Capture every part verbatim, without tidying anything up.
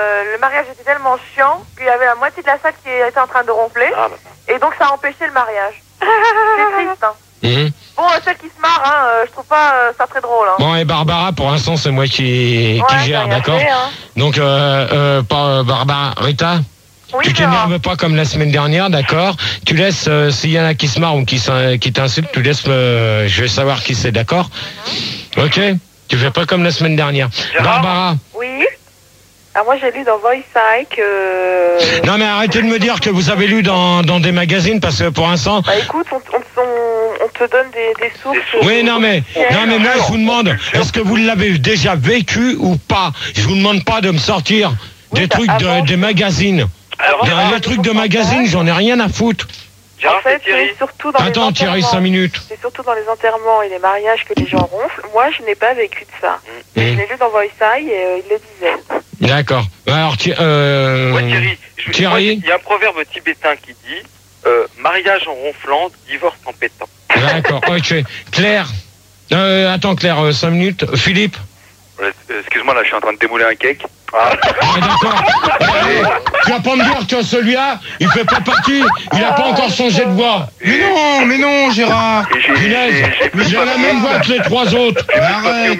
Euh, le mariage était tellement chiant qu'il y avait la moitié de la salle qui était en train de ronfler. Ah, bah. Et donc ça a empêché le mariage. C'est triste, hein. Mmh. Bon, euh, celle qui se marre, hein, euh, je trouve pas euh, ça très drôle. Hein. Bon, et Barbara, pour l'instant, c'est moi qui, ouais, qui gère, d'accord hein. Donc, euh, euh, pas Barbara, Rita oui, tu t'énerves pas comme la semaine dernière, d'accord? Tu laisses, euh, s'il y en a qui se marrent ou qui, qui t'insultent, tu laisses, euh, je vais savoir qui c'est, d'accord? Mm-hmm. Ok? Tu fais pas comme la semaine dernière. Gérard Barbara? Oui? Ah, moi, j'ai lu dans Voice I que... Non, mais arrêtez de me dire que vous avez lu dans, dans des magazines, parce que pour l'instant... Bah écoute, on, on, on, on te donne des, des sources... Oui, non, mais, non, mais moi, je vous demande, est-ce que vous l'avez déjà vécu ou pas? Je vous demande pas de me sortir oui, des trucs de, des magazines. Alors, les trucs de magazine, j'en ai rien à foutre. En fait, c'est surtout dans Attends, les Thierry, cinq minutes. C'est surtout dans les enterrements et les mariages que les gens ronflent. Moi, je n'ai pas vécu de ça. Mmh. Je l'ai lu dans Voice I et euh, il le disait. D'accord. Alors, euh... ouais, Thierry, je, Thierry, il y a un proverbe tibétain qui dit euh, mariage en ronflant, divorce en pétant. D'accord, ok. Claire, euh, attends, Claire, euh, cinq minutes. Philippe. Ouais, excuse-moi, là, je suis en train de démouler un cake. Ah, ah d'accord. Euh, tu vas pas me dire que celui-là, il fait pas partie, il a pas encore changé de voix. Mais non, mais non, Gérard. Punaise, mais j'ai la même voix que les trois autres. Arrête.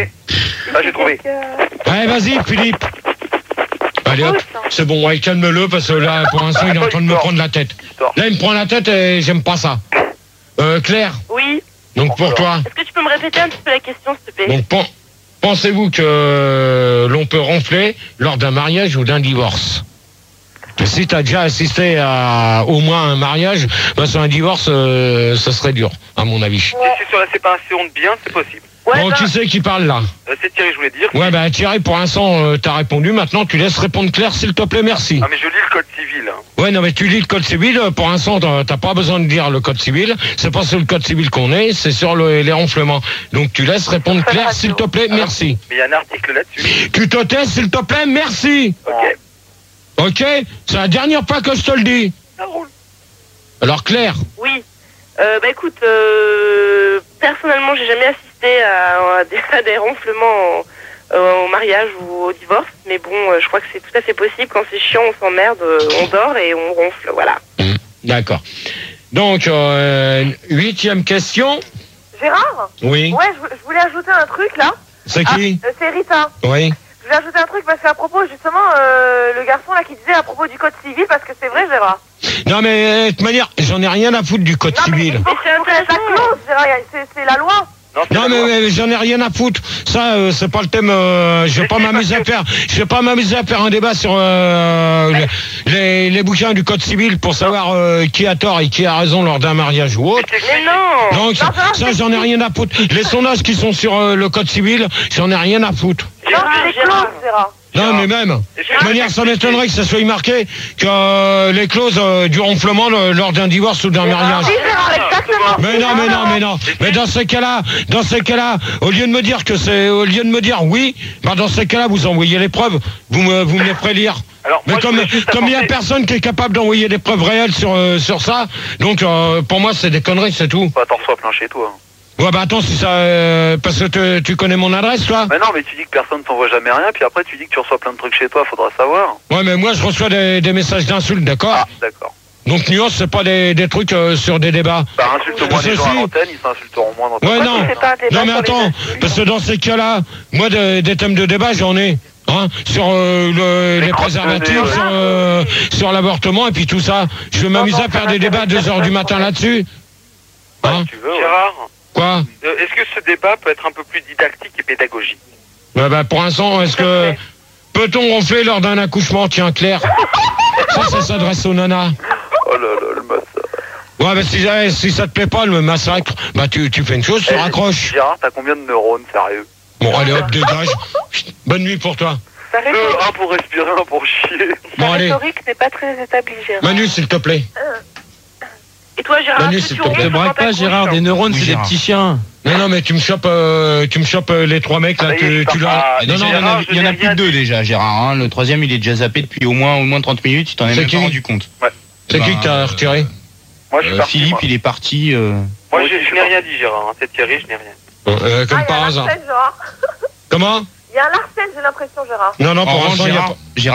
Ah, j'ai trouvé. Allez, vas-y, Philippe. Allez hop, c'est bon, ouais, calme-le, parce que là, pour l'instant, il est en train de me prendre la tête. Là, il me prend la tête et j'aime pas ça. Euh, Claire. Oui. Donc pour toi. Est-ce que tu peux me répéter un petit peu la question, s'il te plaît? Donc, pen- pensez-vous que l'on peut ronfler lors d'un mariage ou d'un divorce? Si tu as déjà assisté à au moins un mariage, bah, sur un divorce, euh, ça serait dur, à mon avis. Ouais. Si c'est sur la séparation de biens, c'est possible. Ouais, bon, bah... qui c'est qui parle là? euh, C'est Thierry, je voulais dire. Ouais, bah Thierry, pour l'instant, euh, t'as répondu. Maintenant, tu laisses répondre Claire, s'il te plaît, merci. Ah, mais je lis le code civil. Hein. Ouais, non, mais tu lis le code civil. Pour l'instant, t'as, t'as pas besoin de lire le code civil. C'est pas sur le code civil qu'on est, c'est sur le, les ronflements. Donc, tu laisses répondre Claire, s'il te plaît, alors, merci. Mais il y a un article là-dessus. Tu te tais, s'il te plaît, merci. Ok. Ok, c'est la dernière fois que je te le dis. Ça roule. Alors, Claire. Oui. Euh, bah écoute, euh, personnellement, j'ai jamais assisté à, à, des, à des ronflements au, euh, au mariage ou au divorce, mais bon, euh, je crois que c'est tout à fait possible. Quand c'est chiant, on s'emmerde, euh, on dort et on ronfle, voilà. Mmh, d'accord. Donc, euh, huitième question. Gérard? Oui. Ouais, je, je voulais ajouter un truc là. C'est qui? Ah, euh, c'est Rita. Oui. Je voulais ajouter un truc parce qu'à propos, justement, euh, le garçon là qui disait à propos du code civil, parce que c'est vrai, Gérard. Non, mais de toute manière, j'en ai rien à foutre du code non, civil. Mais, mais c'est intéressant. La clause, Gérard, c'est, c'est la loi. Non, non mais, mais j'en ai rien à foutre. Ça, euh, c'est pas le thème. Euh, je vais pas m'amuser à faire. Je vais pas m'amuser à faire un débat sur euh, les, les, les bouquins du code civil pour savoir euh, qui a tort et qui a raison lors d'un mariage ou autre. Mais non. Donc ça, ça j'en ai rien à foutre. Les sondages qui sont sur euh, le code civil, j'en ai rien à foutre. Non, c'est les clauses, Gérard. Non, mais même, de manière, ça m'étonnerait que ça soit marqué que euh, les clauses euh, du ronflement euh, lors d'un divorce ou d'un mariage. Mais non, mais non, mais non. Mais dans ces cas-là, dans ces cas-là, au lieu de me dire que c'est, au lieu de me dire oui, bah dans ces cas-là, vous envoyez les preuves, vous me, vous me les ferez lire. Alors, mais moi, comme, comme il y a personne qui est capable d'envoyer des preuves réelles sur, euh, sur ça, donc euh, pour moi, c'est des conneries, c'est tout. Bah, t'en reçois plein chez toi. Ouais, bah attends, si ça, euh, parce que te, tu connais mon adresse, toi? Mais non, mais tu dis que personne t'envoie jamais rien, puis après tu dis que tu reçois plein de trucs chez toi, faudra savoir. Ouais, mais moi je reçois des, des messages d'insultes, d'accord? Ah, d'accord. Donc nuance, c'est pas des, des trucs euh, sur des débats. Bah insulte moins les gens à l'antenne, ils s'insulteront moins dans ta Ouais, non, non mais attends, parce que dans ces cas-là, moi des, des thèmes de débat, j'en ai. Hein, sur euh, le, les, les préservatifs, sur, euh, sur l'avortement et puis tout ça. Je vais m'amuser à faire des débats à deux heures du matin là-dessus. Hein? Tu veux, Gérard? Quoi? euh, Est-ce que ce débat peut être un peu plus didactique et pédagogique? Ouais, bah, pour l'instant, est-ce que... Peut-on ronfler lors d'un accouchement? Tiens, Claire. Ça, ça s'adresse aux nanas. Oh là là, le massacre. Ouais, bah si, si ça te plaît pas, le massacre, bah tu, tu fais une chose, tu hey, raccroches. Gérard, t'as combien de neurones, sérieux? Bon, allez, hop, dégage. Bonne nuit pour toi. Ça euh, un pour respirer, un pour chier. Bon, allez. La rhétorique n'est pas très établie, Gérard. Manu, s'il te plaît. Et toi, Gérard, Manu, tu te braque pas, Gérard, des neurones, c'est des petits chiens. Non, non, mais tu me chopes, euh, tu me chopes euh, les trois mecs là. Ah, tu, tu ah, non, non, Gérard, il y en a, a plus de deux déjà, Gérard. Hein. Le troisième, il est déjà zappé depuis au moins, au moins trente minutes. Tu t'en es même qui pas rendu compte. Ouais. C'est bah, qui que t'as retiré? Moi, je suis euh, parti, Philippe, moi. il est parti. Euh... Moi, je, je n'ai rien dit, Gérard. Hein. C'est Thierry, je n'ai rien. Euh, comme ah, par hasard. Larsen, Gérard. Comment? Il y a un Larsen, j'ai l'impression, Gérard. Non, non, pour l'instant, l'instant, il y a pas. Gérard,